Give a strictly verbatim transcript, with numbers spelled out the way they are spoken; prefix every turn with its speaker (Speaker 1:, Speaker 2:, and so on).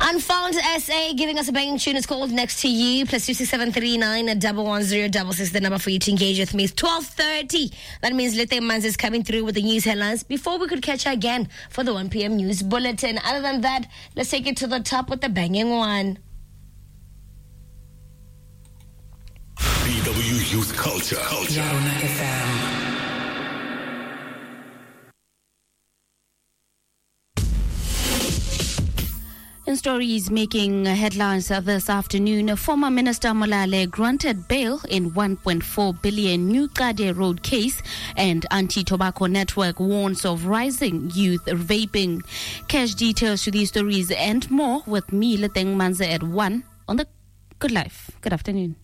Speaker 1: Unfound S A giving us a banging tune. It's called Next to You. Plus two six seven three nine at double one zero double six. The number for you to engage with me is twelve thirty. That means Lete Mans is coming through with the news headlines before we could catch her again for the one p.m. news bulletin. Other than that, let's take it to the top with the banging one.
Speaker 2: B W Youth Culture. Culture.
Speaker 3: Yaronak F M.
Speaker 4: In stories making headlines this afternoon, former Minister Molale granted bail in one point four billion New Kade Road case, and Anti-Tobacco Network warns of rising youth vaping. Cash details to these stories and more with me, Leteng Manze, at one on the Good Life. Good afternoon.